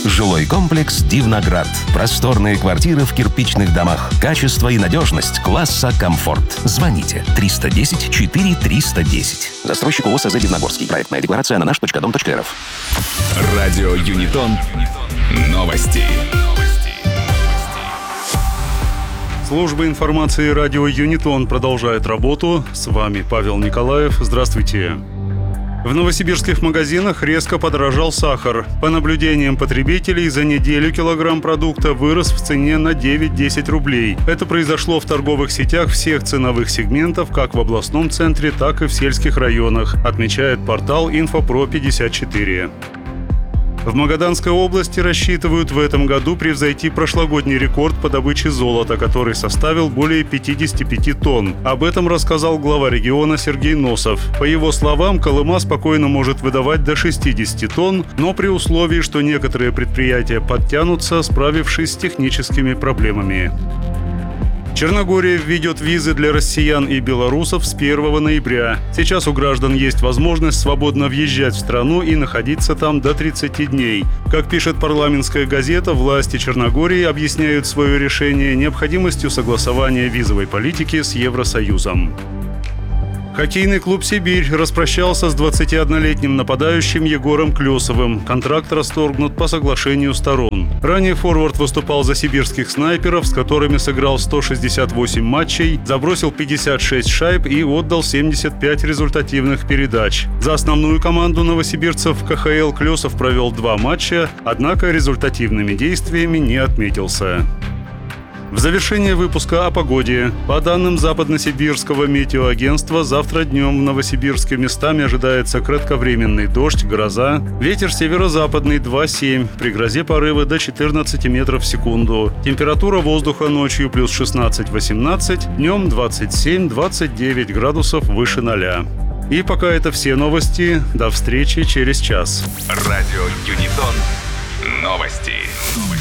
Жилой комплекс «Дивноград». Просторные квартиры в кирпичных домах. Качество и надежность класса «Комфорт». Звоните 310 4310. Застройщик ООО «СЗ Дивногорский». Проектная декларация на наш.дом.рф. Радио Юнитон. Новости. Служба информации радио Юнитон продолжает работу. С вами Павел Николаев. Здравствуйте. В новосибирских магазинах резко подорожал сахар. По наблюдениям потребителей, за неделю килограмм продукта вырос в цене на 9-10 рублей. Это произошло в торговых сетях всех ценовых сегментов, как в областном центре, так и в сельских районах, отмечает портал Инфопро54. В Магаданской области рассчитывают в этом году превзойти прошлогодний рекорд по добыче золота, который составил более 55 тонн. Об этом рассказал глава региона Сергей Носов. По его словам, Колыма спокойно может выдавать до 60 тонн, но при условии, что некоторые предприятия подтянутся, справившись с техническими проблемами. Черногория введет визы для россиян и белорусов с 1 ноября. Сейчас у граждан есть возможность свободно въезжать в страну и находиться там до 30 дней. Как пишет парламентская газета, власти Черногории объясняют свое решение необходимостью согласования визовой политики с Евросоюзом. Хоккейный клуб «Сибирь» распрощался с 21-летним нападающим Егором Клесовым. Контракт расторгнут по соглашению сторон. Ранее форвард выступал за сибирских снайперов, с которыми сыграл 168 матчей, забросил 56 шайб и отдал 75 результативных передач. За основную команду новосибирцев в КХЛ Клесов провел 2 матча, однако результативными действиями не отметился. В завершение выпуска о погоде. По данным Западносибирского метеоагентства, завтра днем в Новосибирске местами ожидается кратковременный дождь, гроза. Ветер северо-западный 2,7, при грозе порывы до 14 метров в секунду. Температура воздуха ночью плюс 16-18, днем 27-29 градусов выше 0. И пока это все новости. До встречи через час. Радио Юнитон. Новости.